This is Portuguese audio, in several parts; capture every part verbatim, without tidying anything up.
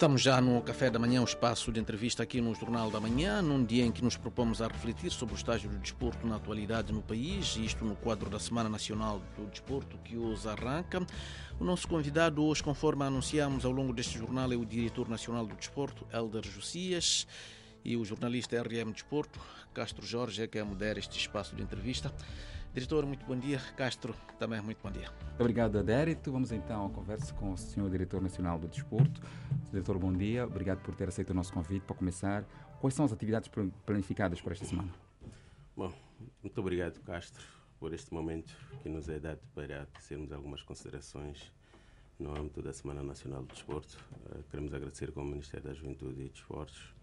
Estamos já no Café da Manhã, o espaço de entrevista aqui no Jornal da Manhã, num dia em que nos propomos a refletir sobre o estágio do desporto na atualidade no país, isto no quadro da Semana Nacional do Desporto, que hoje arranca. O nosso convidado hoje, conforme anunciamos ao longo deste jornal, é o Diretor Nacional do Desporto, Hélder Josias, e o jornalista R M Desporto, Castro Jorge, que é a modera este espaço de entrevista. Diretor, muito bom dia. Castro, também muito bom dia. Obrigado, Adérito. Vamos então à conversa com o senhor Diretor Nacional do Desporto. Diretor, bom dia. Obrigado por ter aceito o nosso convite. Para começar, quais são as atividades planificadas para esta semana? Bom, muito obrigado, Castro, por este momento que nos é dado para tecermos algumas considerações no âmbito da Semana Nacional do Desporto. Uh, queremos agradecer como Ministério da Juventude e Desportos.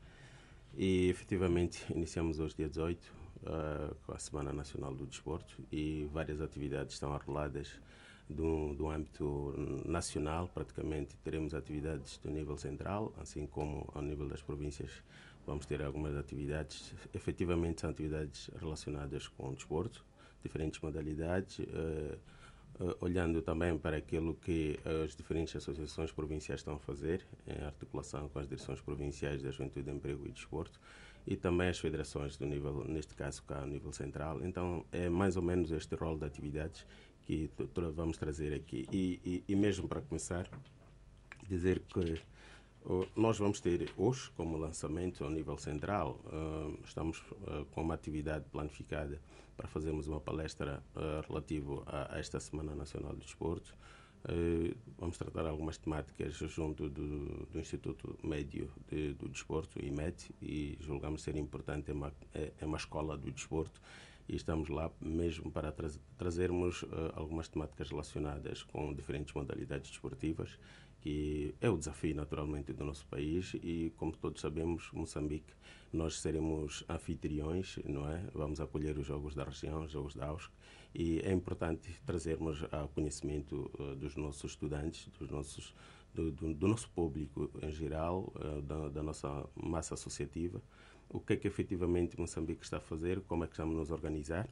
E, efetivamente, iniciamos hoje, dia dezoito, uh, com a Semana Nacional do Desporto, e várias atividades estão arroladas do, do âmbito nacional. Praticamente teremos atividades do nível central, assim como ao nível das províncias vamos ter algumas atividades. Efetivamente, são atividades relacionadas com o desporto, diferentes modalidades, uh, Uh, olhando também para aquilo que as diferentes associações provinciais estão a fazer, em articulação com as direções provinciais da Juventude, Emprego e Desporto, e também as federações do nível, neste caso cá, ao nível central. Então, é mais ou menos este rol de atividades que vamos trazer aqui. E, e, e mesmo para começar, dizer que uh, nós vamos ter hoje, como lançamento ao nível central, uh, estamos uh, com uma atividade planificada para fazermos uma palestra uh, relativa a, a esta Semana Nacional do Desporto. Uh, vamos tratar algumas temáticas junto do, do Instituto Médio de, do Desporto, I M E D, e julgamos ser importante, é uma, é, é uma escola do desporto, e estamos lá mesmo para tra trazermos uh, algumas temáticas relacionadas com diferentes modalidades desportivas, que é o desafio naturalmente do nosso país. E, como todos sabemos, Moçambique, nós seremos anfitriões, não é? Vamos acolher os Jogos da Região, os Jogos da A U S C, e é importante trazermos ao conhecimento uh, dos nossos estudantes, dos nossos, do, do, do nosso público em geral, uh, da, da nossa massa associativa, o que é que efetivamente Moçambique está a fazer, como é que estamos a nos organizar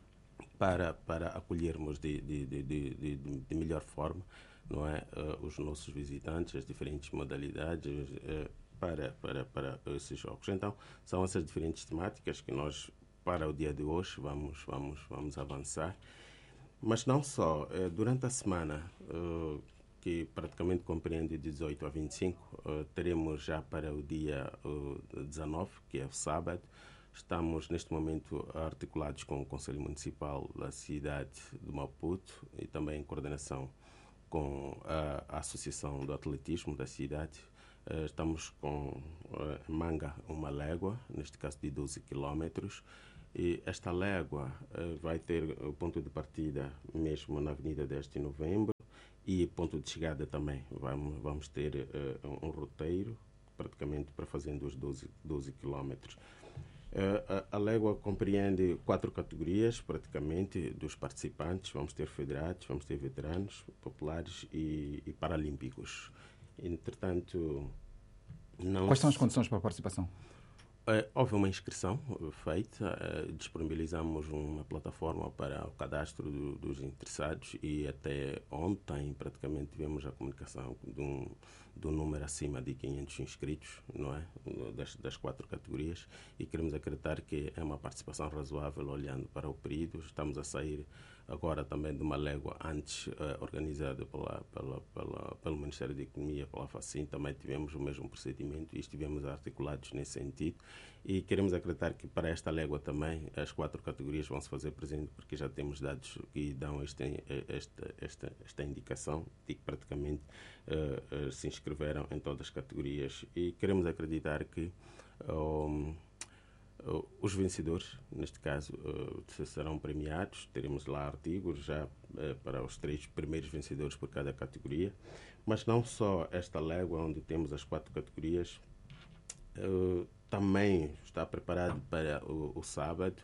para, para acolhermos de, de, de, de, de, de melhor forma, não é, uh, os nossos visitantes, as diferentes modalidades uh, para, para, para esses jogos. Então, são essas diferentes temáticas que nós, para o dia de hoje, vamos, vamos, vamos avançar. Mas não só, uh, durante a semana, uh, que praticamente compreende de dezoito a vinte e cinco, uh, teremos já para o dia uh, dezanove, que é o sábado. Estamos, neste momento, articulados com o Conselho Municipal da cidade de Maputo e também em coordenação com a, a Associação do Atletismo da cidade. Uh, estamos com uh, Manga, uma légua, neste caso de doze quilómetros, e esta légua uh, vai ter o ponto de partida mesmo na Avenida dez de Novembro, e ponto de chegada também. Vamos, vamos ter uh, um roteiro, praticamente para fazendo os doze quilómetros. Uh, a, a légua compreende quatro categorias, praticamente, dos participantes. Vamos ter federados, vamos ter veteranos, populares e, e paralímpicos. Entretanto, não Quais são as condições para a participação? Uh, houve uma inscrição feita, uh, disponibilizamos uma plataforma para o cadastro do, dos interessados, e até ontem praticamente tivemos a comunicação de um, de um número acima de quinhentos inscritos, não é? Das, das quatro categorias, e queremos acreditar que é uma participação razoável olhando para o período. Estamos a sair agora também de uma légua antes uh, organizada pela, pela, pela, pelo Ministério da Economia, pela FACIN. Também tivemos o mesmo procedimento e estivemos articulados nesse sentido. E queremos acreditar que para esta légua também as quatro categorias vão se fazer presente, porque já temos dados que dão este, esta, esta, esta indicação de que praticamente uh, uh, se inscreveram em todas as categorias, e queremos acreditar que um, uh, os vencedores, neste caso, uh, serão premiados. Teremos lá artigos já uh, para os três primeiros vencedores por cada categoria, mas não só esta légua onde temos as quatro categorias. Uh, também está preparado para o, o sábado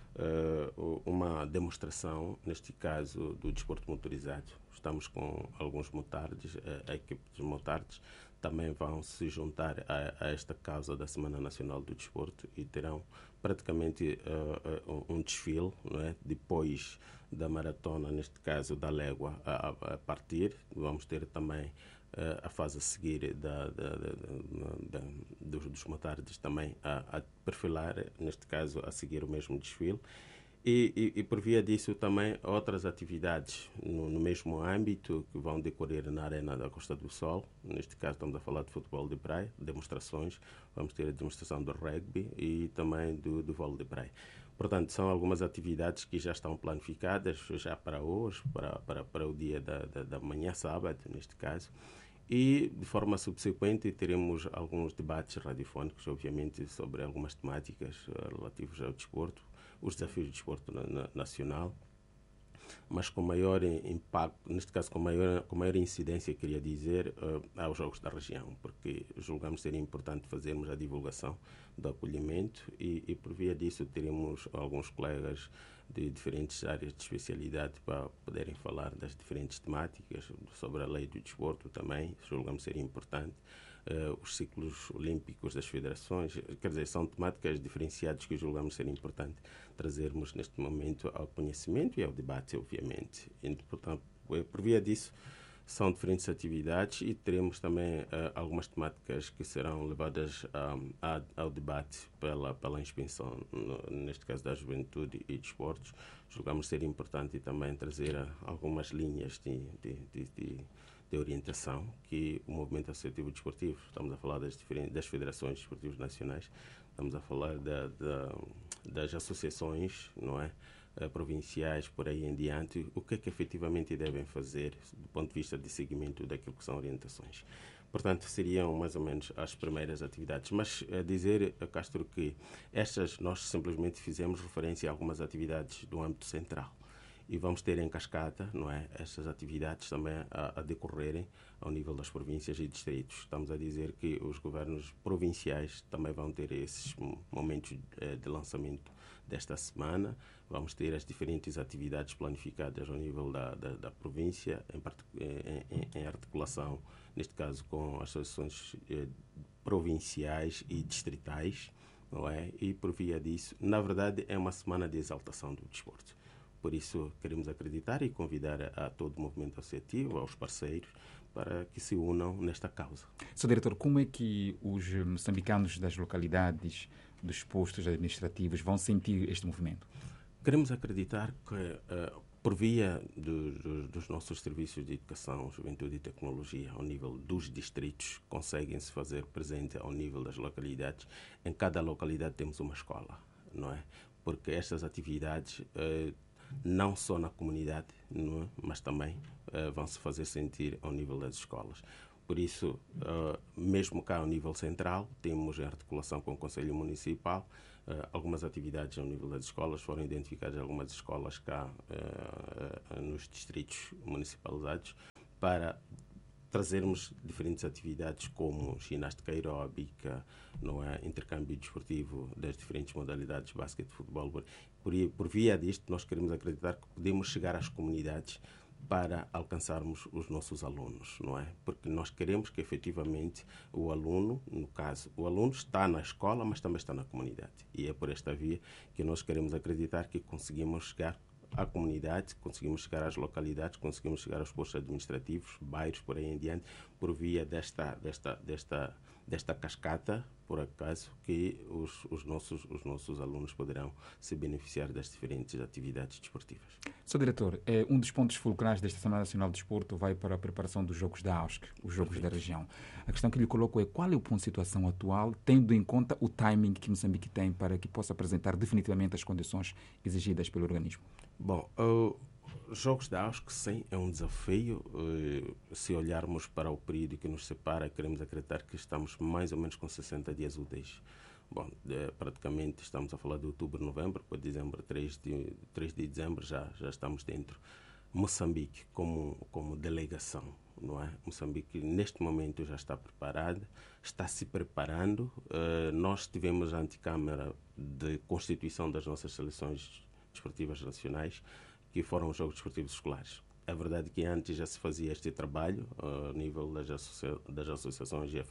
uh, uma demonstração, neste caso, do desporto motorizado. Estamos com alguns motards, a, a equipe dos motards também vão se juntar a, a esta causa da Semana Nacional do Desporto, e terão praticamente uh, uh, um desfile, não é? Depois da maratona, neste caso da légua, a, a partir. Vamos ter também a fase a seguir da, da, da, da, da, dos, dos motards também a, a perfilar, neste caso a seguir o mesmo desfile. E, e, e por via disso também outras atividades no, no mesmo âmbito que vão decorrer na Arena da Costa do Sol. Neste caso estamos a falar de futebol de praia, demonstrações. Vamos ter a demonstração do rugby e também do, do vôlei de praia. Portanto, são algumas atividades que já estão planificadas já para hoje, para, para, para o dia da, da, da manhã, sábado, neste caso. E, de forma subsequente, teremos alguns debates radiofónicos, obviamente, sobre algumas temáticas relativas ao desporto, os desafios do desporto na, na, nacional, mas com maior impacto, neste caso com maior, com maior incidência, queria dizer, uh, aos Jogos da Região, porque julgamos ser importante fazermos a divulgação do acolhimento e, e por via disso teremos alguns colegas de diferentes áreas de especialidade para poderem falar das diferentes temáticas, sobre a lei do desporto também, julgamos ser importante. Uh, os ciclos olímpicos das federações, quer dizer, são temáticas diferenciadas que julgamos ser importante trazermos neste momento ao conhecimento e ao debate, obviamente. E, portanto, por via disso, são diferentes atividades e teremos também uh, algumas temáticas que serão levadas um, a, ao debate pela, pela inspeção, no, neste caso da juventude e desportos. Julgamos ser importante também trazer uh, algumas linhas de, de, de, de de orientação que o movimento associativo desportivo, estamos a falar das, diferentes, das federações desportivas nacionais, estamos a falar da, da, das associações, não é? Uh, provinciais, por aí em diante, o que é que efetivamente devem fazer do ponto de vista de seguimento daquilo que são orientações. Portanto, seriam mais ou menos as primeiras atividades. Mas a dizer, Castro, que estas nós simplesmente fizemos referência a algumas atividades do âmbito central. E vamos ter em cascata, não é, estas atividades também a, a decorrerem ao nível das províncias e distritos. Estamos a dizer que os governos provinciais também vão ter esses momentos eh, de lançamento desta semana. Vamos ter as diferentes atividades planificadas ao nível da, da, da província, em, em, em articulação, neste caso, com as associações eh, provinciais e distritais, não é? E por via disso, na verdade, é uma semana de exaltação do desporto. Por isso, queremos acreditar e convidar a, a todo o movimento associativo, aos parceiros, para que se unam nesta causa. senhor Diretor, como é que os moçambicanos das localidades, dos postos administrativos, vão sentir este movimento? Queremos acreditar que, uh, por via do, do, dos nossos serviços de educação, juventude e tecnologia, ao nível dos distritos, conseguem-se fazer presente ao nível das localidades. Em cada localidade temos uma escola, não é? Porque estas atividades... Uh, não só na comunidade, não é? Mas também uh, vão se fazer sentir ao nível das escolas. Por isso, uh, mesmo cá ao nível central, temos em articulação com o Conselho Municipal uh, algumas atividades ao nível das escolas. Foram identificadas algumas escolas cá uh, uh, nos distritos municipalizados para trazermos diferentes atividades como ginástica aeróbica, não é? Intercâmbio desportivo das diferentes modalidades, basquete, futebol. Por, por via disto, nós queremos acreditar que podemos chegar às comunidades para alcançarmos os nossos alunos, não é? Porque nós queremos que, efetivamente, o aluno, no caso, o aluno está na escola, mas também está na comunidade. E é por esta via que nós queremos acreditar que conseguimos chegar à comunidade, conseguimos chegar às localidades, conseguimos chegar aos postos administrativos, bairros, por aí em diante, por via desta, desta, desta, desta cascata, por acaso, que os, os, nossos, os nossos alunos poderão se beneficiar das diferentes atividades desportivas. senhor Diretor, é, um dos pontos fulcrais desta Semana Nacional de Desporto vai para a preparação dos Jogos da A U S C, os Jogos Perfeito. Da região. A questão que lhe coloco é qual é o ponto de situação atual, tendo em conta o timing que Moçambique tem para que possa apresentar definitivamente as condições exigidas pelo organismo? Bom, uh, os Jogos da A U S C, sim, é um desafio. Uh, se olharmos para o período que nos separa, queremos acreditar que estamos mais ou menos com sessenta dias úteis. Bom, é, praticamente estamos a falar de outubro, novembro, para dezembro, três de, três de dezembro já, já estamos dentro. Moçambique como, como delegação, não é? Moçambique neste momento já está preparada, está se preparando. Uh, nós tivemos a antecâmara de constituição das nossas seleções desportivas nacionais, que foram os Jogos Desportivos Escolares. É verdade que antes já se fazia este trabalho uh, a nível das, associa das associações e a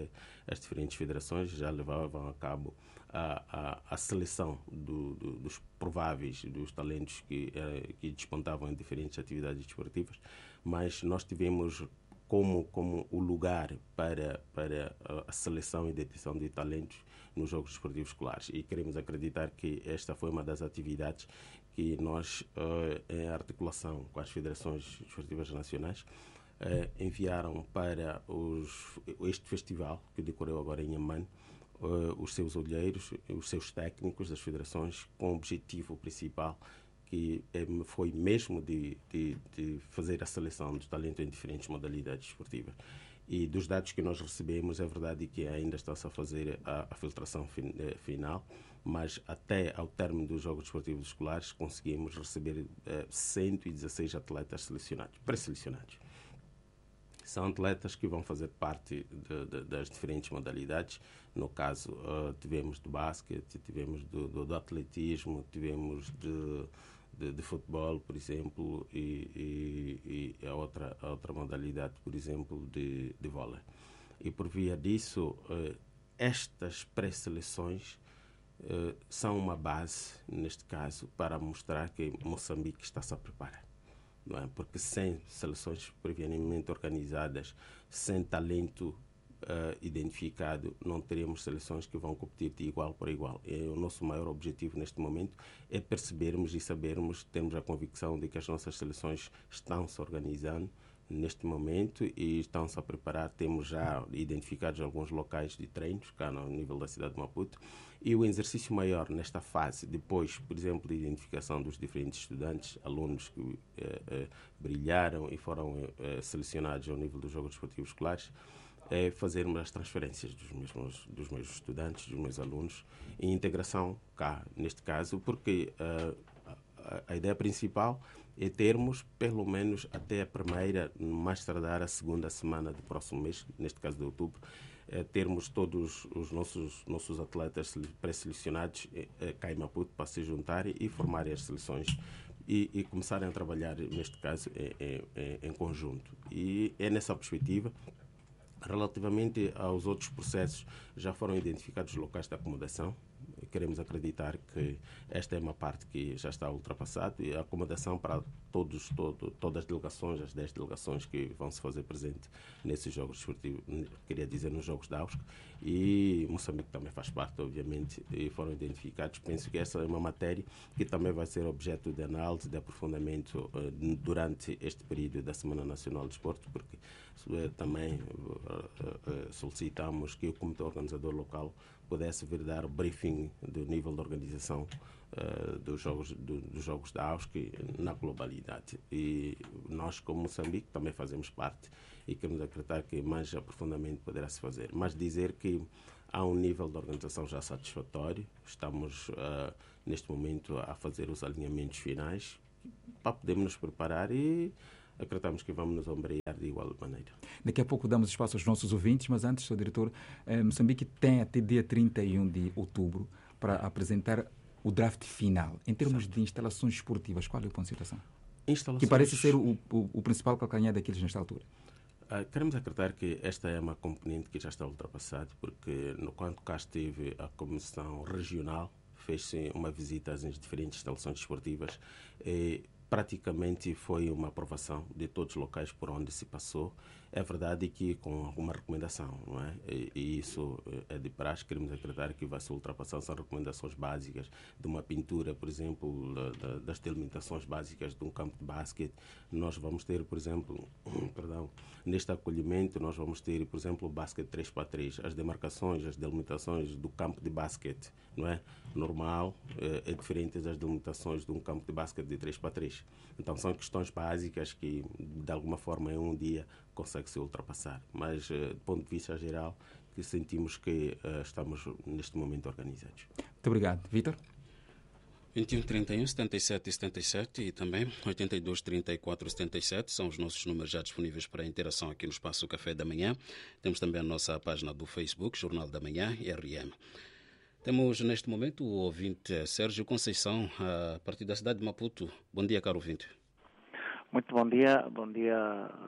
as diferentes federações já levavam a cabo a, a, a seleção do, do, dos prováveis, dos talentos que, uh, que despontavam em diferentes atividades desportivas, mas nós tivemos como, como o lugar para, para a seleção e detecção de talentos nos Jogos Desportivos Escolares. E queremos acreditar que esta foi uma das atividades que nós, em articulação com as federações desportivas nacionais, enviaram para os, este festival que decorreu agora em Amman, os seus olheiros, os seus técnicos das federações, com o objetivo principal que foi mesmo de, de, de fazer a seleção de talento em diferentes modalidades esportivas. E dos dados que nós recebemos, é verdade que ainda está-se a fazer a, a filtração fin, eh, final, mas até ao término dos Jogos Desportivos Escolares conseguimos receber eh, cento e dezesseis atletas selecionados, pré-selecionados. São atletas que vão fazer parte de, de, das diferentes modalidades. No caso, uh, tivemos do basquete, tivemos do, do, do atletismo, tivemos de, de, de futebol, por exemplo, e, e, e a, outra, a outra modalidade, por exemplo, de, de vôlei. E por via disso, uh, estas pré-seleções uh, são uma base, neste caso, para mostrar que Moçambique está-se a preparar. Não é? Porque sem seleções previamente organizadas, sem talento uh, identificado, não teremos seleções que vão competir de igual para igual. E o nosso maior objetivo neste momento é percebermos e sabermos, termos a convicção de que as nossas seleções estão se organizando neste momento e estão-se a preparar. Temos já identificados alguns locais de treinos cá no nível da cidade de Maputo, e o exercício maior nesta fase, depois, por exemplo, de identificação dos diferentes estudantes, alunos que eh, eh, brilharam e foram eh, selecionados ao nível dos Jogos Desportivos Escolares, é fazermos as transferências dos mesmos, dos meus estudantes, dos meus alunos, em integração cá, neste caso, porque uh, a, a ideia principal é termos, pelo menos até a primeira, mais tardar a segunda semana do próximo mês, neste caso de outubro, é termos todos os nossos, nossos atletas pré-selecionados é, cá em Maputo para se juntarem e formarem as seleções e, e começarem a trabalhar, neste caso, em, em, em conjunto. E é nessa perspectiva. Relativamente aos outros processos, já foram identificados locais de acomodação. Queremos acreditar que esta é uma parte que já está ultrapassada, e a acomodação para todos, todo, todas as delegações, as dez delegações que vão se fazer presente nesses jogos esportivos, queria dizer nos Jogos da AUSC, e Moçambique também faz parte, obviamente, e foram identificados. Penso que essa é uma matéria que também vai ser objeto de análise, de aprofundamento uh, durante este período da Semana Nacional de Desporto, porque uh, também uh, uh, solicitamos que o Comitê Organizador Local pudesse vir dar o briefing do nível de organização uh, dos, jogos, do, dos Jogos da AUSC na globalidade. E nós, como Moçambique, também fazemos parte e queremos acreditar que mais aprofundamento poderá se fazer. Mas dizer que há um nível de organização já satisfatório, estamos uh, neste momento a fazer os alinhamentos finais para podermos nos preparar e acreditamos que vamos nos ombrear de igual maneira. Daqui a pouco damos espaço aos nossos ouvintes, mas antes, Sr. Diretor, eh, Moçambique tem até dia trinta e um de outubro para apresentar o draft final. Em termos certo. de instalações esportivas, qual é o ponto de situação? Instalações... Que parece ser o, o, o principal calcanhar daqueles nesta altura. Uh, queremos acreditar que esta é uma componente que já está ultrapassada, porque no quanto cá esteve a Comissão Regional, fez-se uma visita às diferentes instalações esportivas e praticamente foi uma aprovação de todos os locais por onde se passou. É verdade que com alguma recomendação, não é? E, e isso é de praxe. Queremos acreditar que vai ser ultrapassado. São recomendações básicas de uma pintura, por exemplo, da, da, das delimitações básicas de um campo de basquete. Nós vamos ter, por exemplo, perdão, neste acolhimento, nós vamos ter, por exemplo, o basquete três para três. As demarcações, as delimitações do campo de basquete, não é? Normal, é, é diferente das delimitações de um campo de basquete de três para três. Então, são questões básicas que, de alguma forma, em um dia consegue se ultrapassar. Mas, do ponto de vista geral, que sentimos que uh, estamos, neste momento, organizados. Muito obrigado. Vítor? vinte e um, trinta e um, setenta e sete e setenta e sete e também oitenta e dois, trinta e quatro, setenta e sete são os nossos números já disponíveis para interação aqui no Espaço Café da Manhã. Temos também a nossa página do Facebook, Jornal da Manhã, R M. Temos neste momento o ouvinte Sérgio Conceição, a partir da cidade de Maputo. Bom dia, caro ouvinte. Muito bom dia, bom dia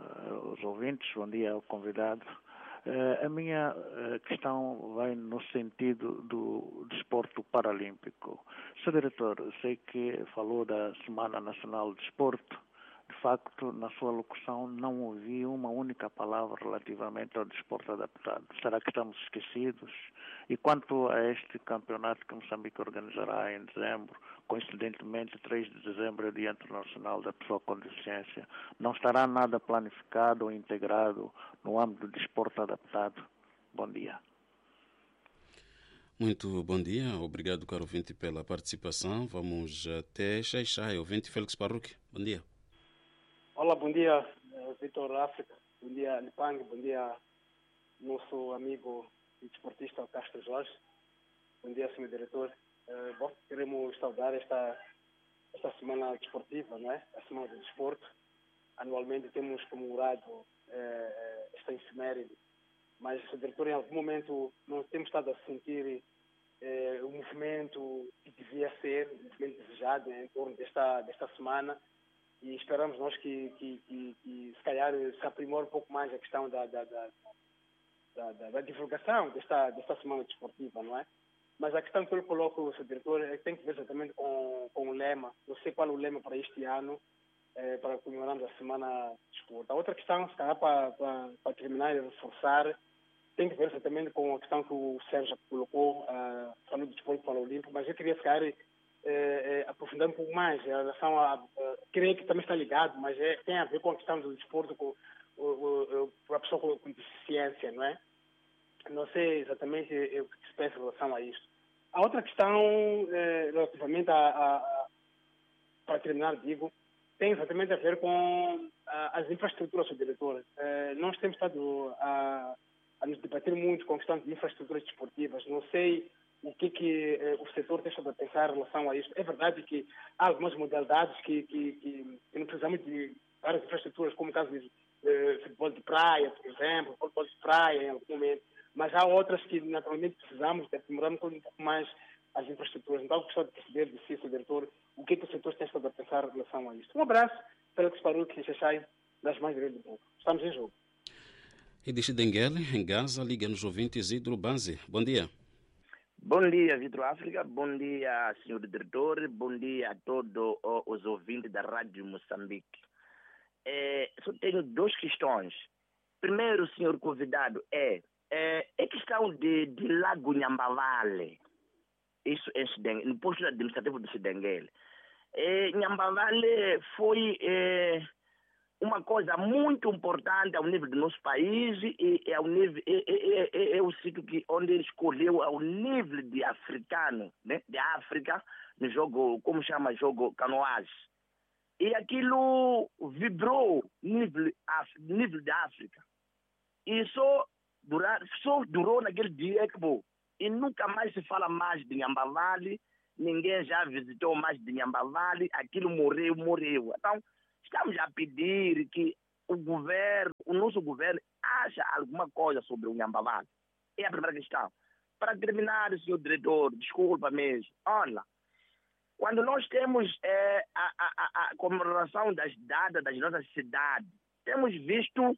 aos ouvintes, bom dia ao convidado. Uh, a minha uh, questão vai no sentido do desporto paralímpico. senhor Diretor, sei que falou da Semana Nacional de Desporto, De facto, na sua locução não ouvi uma única palavra relativamente ao desporto adaptado. Será que estamos esquecidos? E quanto a este campeonato que Moçambique organizará em dezembro, coincidentemente três de dezembro é o Dia Internacional da Pessoa com Deficiência, não estará nada planificado ou integrado no âmbito do desporto adaptado? Bom dia. Muito bom dia, obrigado, caro ouvinte, pela participação. Vamos até Xai-Xai, ouvinte Félix Parruque. Bom dia. Olá, bom dia, Vitor África. Bom dia, Lipang. Bom dia, nosso amigo e desportista Castro Jorge. Bom dia, senhor diretor. Uh, bom, queremos saudar esta, esta semana desportiva, não é? A semana do desporto. Anualmente temos comemorado uh, esta efeméride, mas, senhor diretor, em algum momento não temos estado a sentir uh, o movimento que devia ser, o movimento desejado em torno desta, desta semana. E esperamos nós que, que, que, que se calhar se aprimore um pouco mais a questão da, da, da, da, da, da divulgação desta, desta semana desportiva, não é? Mas a questão que eu coloco, senhor diretor, é que tem que ver exatamente com, com o lema. Não sei qual é o lema para este ano, é, para comemorarmos a semana de desporto. A outra questão, se calhar para, para, para terminar e reforçar, tem que ver exatamente com a questão que o Sérgio colocou, uh, falando do desporto paralímpico, mas eu queria, se calhar, É, é, aprofundar um pouco mais em relação a, a, creio que também está ligado, mas é, tem a ver com a questão do desporto com, com, com a pessoa com, com deficiência, não é? Não sei exatamente o que se pensa em relação a isso. A outra questão, é, relativamente a, a, a, para terminar, digo, tem exatamente a ver com a, as infraestruturas, senhor diretor. É, nós temos estado a, a nos debater muito com a questão de infraestruturas desportivas. Não sei o que, que eh, o setor tem estado a pensar em relação a isto. É verdade que há algumas modalidades que, que, que, que não precisamos de várias infraestruturas, como o caso de eh, futebol de praia, por exemplo, futebol de praia em algum momento, mas há outras que naturalmente precisamos de aprimorarmos um pouco mais as infraestruturas. Então, eu gostaria de perceber de si, senhor diretor, o que, que o setor tem estado a pensar em relação a isto. Um abraço, Félix Parruque, Xaxai, das mais direitas do povo. Estamos em jogo. Edith Denguele, em Gaza, liga nos ouvintes Hidro Banzi. Bom dia. Bom dia, Vitor África. Bom dia, senhor diretor. Bom dia a todos os ouvintes da Rádio Moçambique. É, só tenho duas questões. Primeiro, senhor convidado, é, é a questão de, de Lago Nhambavale. Isso é no posto administrativo de Sidenguele. É, Nhambavale foi é, uma coisa muito importante ao nível do nosso país e, e ao nível é, é, é, é o sítio que onde ele escolheu ao nível de africano, né, de África, no jogo, como chama, jogo canoagem. E aquilo vibrou nível, nível de África. E só, durar, só durou naquele dia que bom. E nunca mais se fala mais de Nhambavale, ninguém já visitou mais de Nhambavale, aquilo morreu, morreu. Então, estamos a pedir que o governo, o nosso governo, ache alguma coisa sobre o Nhambavale. É a primeira questão. Para terminar, senhor diretor, desculpa mesmo. Olha, quando nós temos é, a, a, a comemoração das datas das nossas cidades, temos visto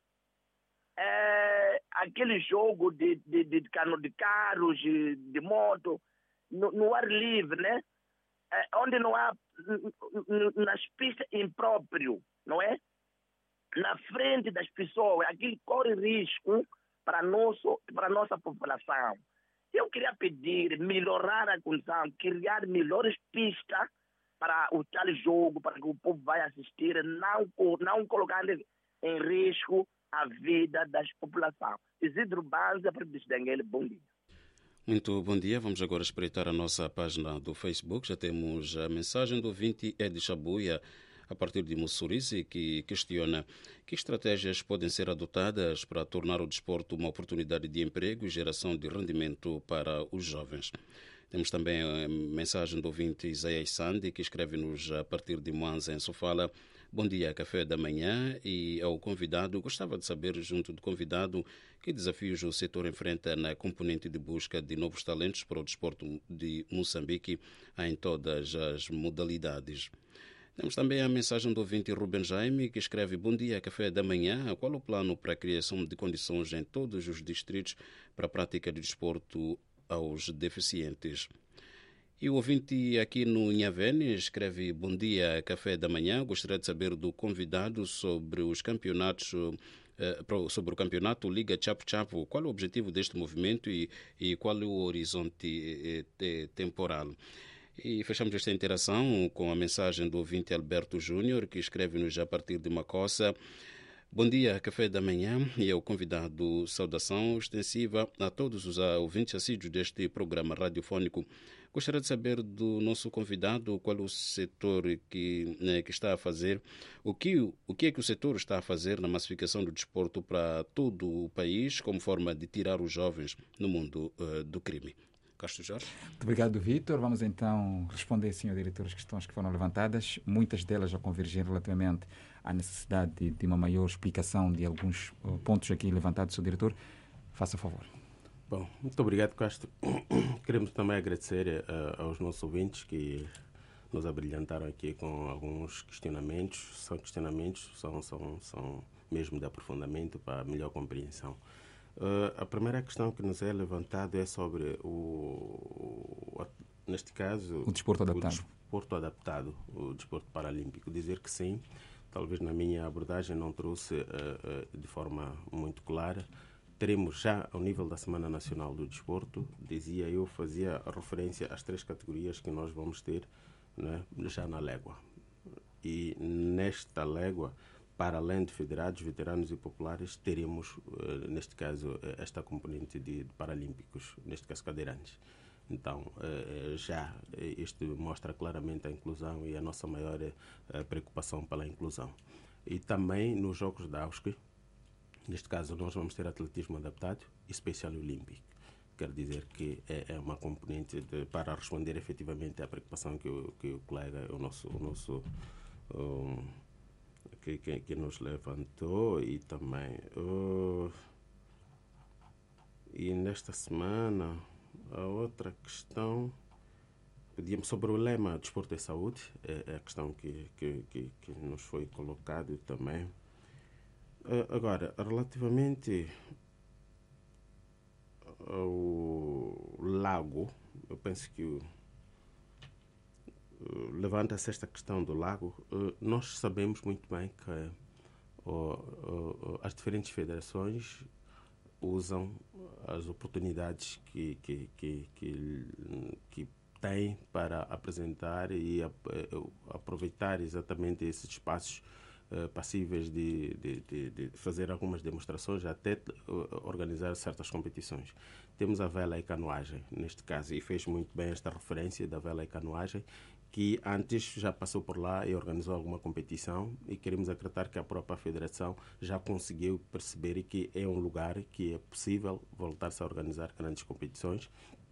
é, aquele jogo de, de, de, de, de carros, de, de moto, no, no ar livre, né? É, onde não há, nas pistas impróprio, não é? Na frente das pessoas, aquilo corre risco para, nosso, para a nossa população. Eu queria pedir, melhorar a condição, criar melhores pistas para o tal jogo, para que o povo vai assistir, não, não colocando em risco a vida das populações. Isidro Banza, para Denguele, bom dia. Muito bom dia. Vamos agora espreitar a nossa página do Facebook. Já temos a mensagem do ouvinte Ed Chabuia, a partir de Mussurize, que questiona que estratégias podem ser adotadas para tornar o desporto uma oportunidade de emprego e geração de rendimento para os jovens. Temos também a mensagem do ouvinte Isaías Sandi, que escreve-nos a partir de Mwanza, em Sofala. Bom dia, café da manhã, e ao convidado, gostava de saber, junto do convidado, que desafios o setor enfrenta na componente de busca de novos talentos para o desporto de Moçambique em todas as modalidades. Temos também a mensagem do ouvinte Ruben Jaime, que escreve: bom dia, café da manhã. Qual o plano para a criação de condições em todos os distritos para a prática de desporto aos deficientes? E o ouvinte aqui no Inhavene escreve: bom dia, café da manhã. Gostaria de saber do convidado sobre os campeonatos, sobre o campeonato Liga Chapo Chapo. Qual é o objetivo deste movimento e, e qual é o horizonte eh, temporal? E fechamos esta interação com a mensagem do ouvinte Alberto Júnior, que escreve-nos a partir de Macossa. Bom dia, café da manhã, e ao convidado, saudação extensiva a todos os ouvintes assíduos deste programa radiofónico. Gostaria de saber do nosso convidado qual é o setor que, né, que está a fazer, o que, o que é que o setor está a fazer na massificação do desporto para todo o país, como forma de tirar os jovens no mundo uh, do crime. Castro Jorge. Muito obrigado, Vítor. Vamos então responder, senhor diretor, as questões que foram levantadas. Muitas delas já convergem relativamente à necessidade de, de uma maior explicação de alguns uh, pontos aqui levantados, senhor diretor. Faça favor. Bom, muito obrigado, Castro. Queremos também agradecer uh, aos nossos ouvintes que nos abrilhantaram aqui com alguns questionamentos. São questionamentos, são, são, são mesmo de aprofundamento para melhor compreensão. Uh, a primeira questão que nos é levantada é sobre o, o neste caso, o desporto adaptado. O desporto adaptado, o desporto paralímpico. Dizer que sim, talvez na minha abordagem não trouxe uh, uh, de forma muito clara. Teremos já, ao nível da Semana Nacional do Desporto, dizia eu, fazia referência às três categorias que nós vamos ter, né, já na légua. E nesta légua, para além de federados, veteranos e populares, teremos, uh, neste caso, uh, esta componente de, de paralímpicos, neste caso cadeirantes. Então, uh, já uh, isto mostra claramente a inclusão e a nossa maior uh, preocupação pela inclusão. E também nos Jogos da AUSC, neste caso, nós vamos ter atletismo adaptado e Special Olympic. Quer dizer que é, é uma componente de, para responder efetivamente à preocupação que o, que o colega, o nosso... O nosso um, Que, que, que nos levantou e também uh, e nesta semana a outra questão pedíamos sobre o lema Desporto e Saúde, é, é a questão que, que, que, que nos foi colocado também. Uh, agora, relativamente ao lago, eu penso que o levanta-se esta questão do lago. Nós sabemos muito bem que oh, oh, as diferentes federações usam as oportunidades que, que, que, que, que têm para apresentar e aproveitar exatamente esses espaços passíveis de, de, de, de fazer algumas demonstrações, até organizar certas competições. Temos a vela e canoagem, neste caso, e fez muito bem esta referência da vela e canoagem, que antes já passou por lá e organizou alguma competição, e queremos acreditar que a própria federação já conseguiu perceber que é um lugar que é possível voltar-se a organizar grandes competições.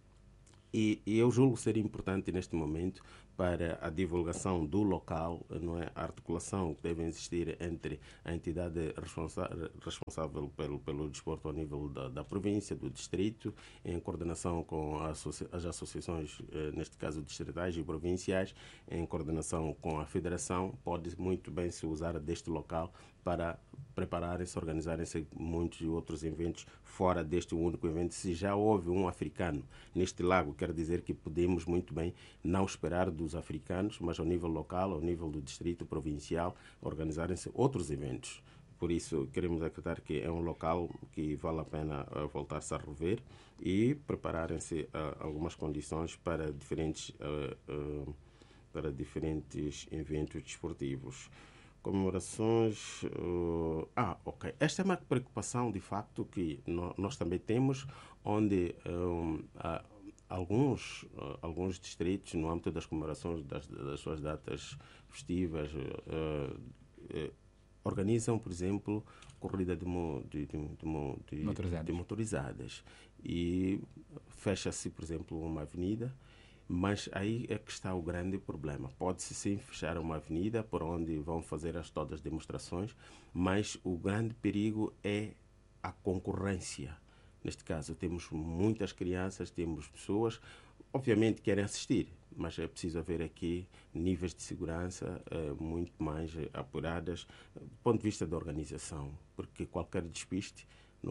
E, e eu julgo ser importante neste momento para a divulgação do local, não é, a articulação que deve existir entre a entidade responsa responsável pelo, pelo desporto ao nível da, da província, do distrito, em coordenação com associa as associações, eh, neste caso distritais e provinciais, em coordenação com a federação. Pode muito bem se usar deste local para prepararem-se, organizarem-se muitos outros eventos fora deste único evento. Se já houve um africano neste lago, quer dizer que podemos muito bem não esperar dos africanos, mas ao nível local, ao nível do distrito provincial, organizarem-se outros eventos. Por isso, queremos acreditar que é um local que vale a pena uh, voltar-se a rever e prepararem-se uh, algumas condições para diferentes, uh, uh, para diferentes eventos desportivos. Comemorações... Uh, ah, ok. Esta é uma preocupação, de facto, que no, nós também temos, onde um, uh, alguns, uh, alguns distritos, no âmbito das comemorações das, das suas datas festivas, uh, uh, organizam, por exemplo, corrida de, mo, de, de, de, de, motorizadas. de motorizadas. E fecha-se, por exemplo, uma avenida. Mas aí é que está o grande problema. Pode-se sim fechar uma avenida por onde vão fazer as, todas as demonstrações, mas o grande perigo é a concorrência. Neste caso, temos muitas crianças, temos pessoas, obviamente que querem assistir, mas é preciso haver aqui níveis de segurança eh, muito mais eh, apuradas do ponto de vista da organização, porque qualquer despiste, não é?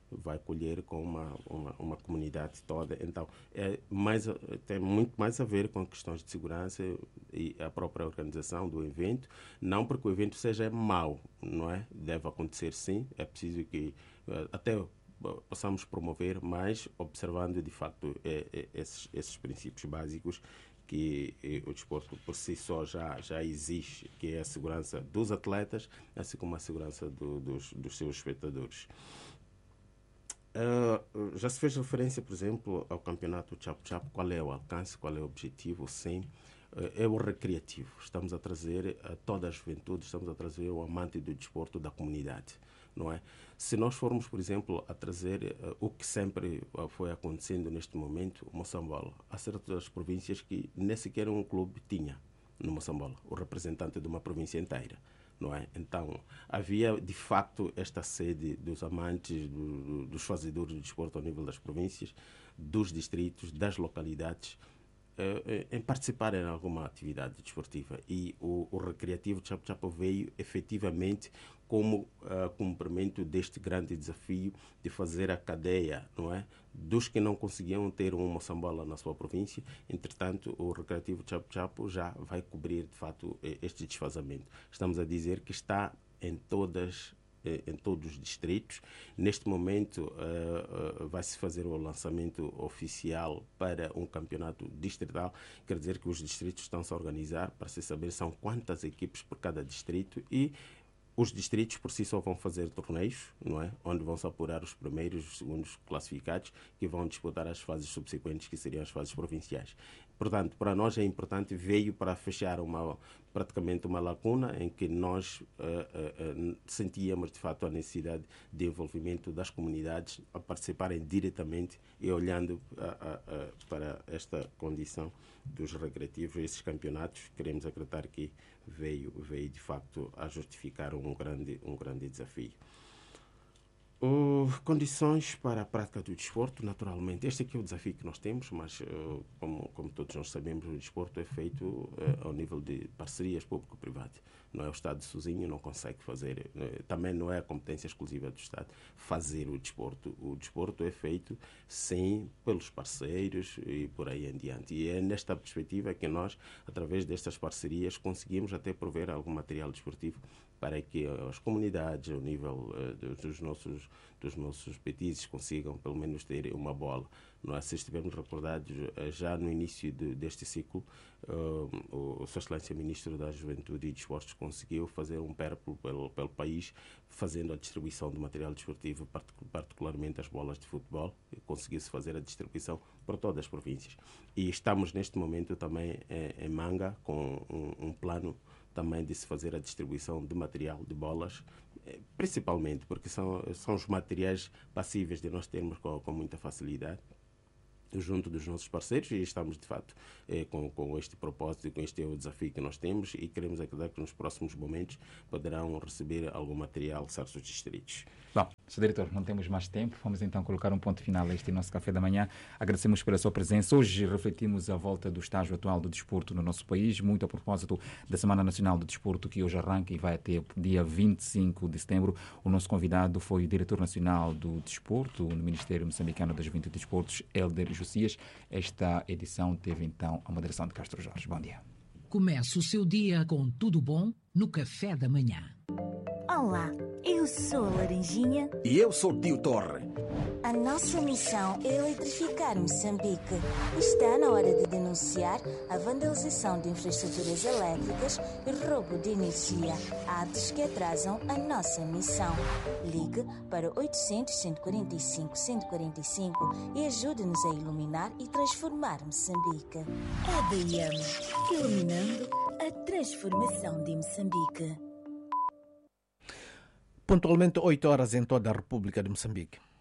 vai colher com uma, uma, uma comunidade toda. Então, é mais, tem muito mais a ver com questões de segurança e a própria organização do evento, não porque o evento seja mau, não é? Deve acontecer sim, é preciso que até possamos promover, mas observando de facto é, é, esses, esses princípios básicos que é, o desporto por si só já, já existe, que é a segurança dos atletas, assim como a segurança do, dos, dos seus espectadores. Uh, já se fez referência, por exemplo, ao campeonato Chapo-Chapo. Qual é o alcance, qual é o objetivo? Sim, uh, é o recreativo. Estamos a trazer a toda a juventude, estamos a trazer o amante do desporto da comunidade, não é? Se nós formos, por exemplo, a trazer uh, o que sempre uh, foi acontecendo neste momento, o Moçambola, há certas províncias que nem sequer um clube tinha no Moçambola, o representante de uma província inteira. Não é? Então, havia de facto esta sede dos amantes, do, do, dos fazedores de desporto ao nível das províncias, dos distritos, das localidades, eh, em participar em alguma atividade desportiva. E o, o Recreativo de Chapo-Chapo veio efetivamente como uh, cumprimento deste grande desafio de fazer a cadeia, não é? Dos que não conseguiam ter um Moçambola na sua província. Entretanto, o Recreativo de Chapo-Chapo já vai cobrir, de fato, este desfazamento. Estamos a dizer que está em todas em todos os distritos. Neste momento uh, uh, vai-se fazer o lançamento oficial para um campeonato distrital. Quer dizer que os distritos estão-se a organizar para se saber são quantas equipes por cada distrito, e os distritos por si só vão fazer torneios, não é? Onde vão se apurar os primeiros e os segundos classificados, que vão disputar as fases subsequentes, que seriam as fases provinciais. Portanto, para nós é importante, veio para fechar uma, praticamente uma lacuna em que nós uh, uh, uh, sentíamos de fato a necessidade de envolvimento das comunidades a participarem diretamente e olhando uh, uh, uh, para esta condição dos recreativos, esses campeonatos. Queremos acreditar que veio, veio de facto a justificar um grande, um grande desafio. Uh, condições para a prática do desporto, naturalmente. Este aqui é o desafio que nós temos, mas uh, como, como todos nós sabemos, o desporto é feito uh, ao nível de parcerias público-privado. Não é o Estado sozinho, não consegue fazer, uh, também não é a competência exclusiva do Estado fazer o desporto. O desporto é feito, sim, pelos parceiros e por aí em diante. E é nesta perspectiva que nós, através destas parcerias, conseguimos até prover algum material desportivo para que as comunidades, ao nível uh, dos nossos dos nossos petizes, consigam pelo menos ter uma bola. Nós, se estivermos recordados, uh, já no início de, deste ciclo, uh, o, o Sua Excelência Ministro da Juventude e Desportos conseguiu fazer um périplo pelo, pelo país, fazendo a distribuição de material desportivo, particularmente as bolas de futebol, e conseguiu-se fazer a distribuição por todas as províncias. E estamos neste momento também eh, em Manga com um, um plano também de se fazer a distribuição de material de bolas, principalmente porque são, são os materiais passíveis de nós termos com, com muita facilidade junto dos nossos parceiros, e estamos de facto eh, com, com este propósito e com este é o desafio que nós temos, e queremos acreditar que nos próximos momentos poderão receber algum material certos distritos. Bom, senhor Diretor, não temos mais tempo, vamos então colocar um ponto final a este nosso café da manhã. Agradecemos pela sua presença. Hoje refletimos a volta do estágio atual do desporto no nosso país, muito a propósito da Semana Nacional do Desporto, que hoje arranca e vai até dia vinte e cinco de setembro. O nosso convidado foi o Diretor Nacional do Desporto no Ministério Moçambicano da Juventude e Desportos, Hélder Josias. Esta edição teve então a moderação de Castro Jorge. Bom dia. Comece o seu dia com tudo bom no café da manhã. Olá, eu sou a Laranjinha. E eu sou o Tio Torre. A nossa missão é eletrificar Moçambique. Está na hora de denunciar a vandalização de infraestruturas elétricas e roubo de energia, atos que atrasam a nossa missão. Ligue para oitocentos, cento e quarenta e cinco, cento e quarenta e cinco e ajude-nos a iluminar e transformar Moçambique. É D I M, iluminando a transformação de Moçambique. Pontualmente oito horas em toda a República de Moçambique.